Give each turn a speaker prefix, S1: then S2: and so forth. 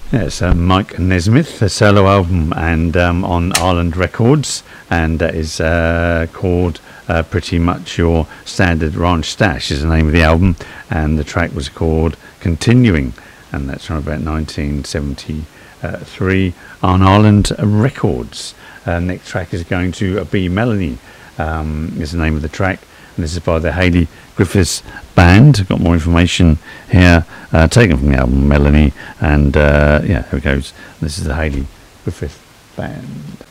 S1: Yeah, it's Mike Nesmith, a solo album, and on Ireland Records, and that is called Pretty Much Your Standard Ranch Stash is the name of the album, and the track was called Continuing, and that's from about 1973 on Ireland Records. Next track is going to be Melanie, is the name of the track, and this is by the Hayley Griffiths Band. I've got more information here taken from the album Melanie, and yeah, here it goes. This is the Hayley Griffiths Band.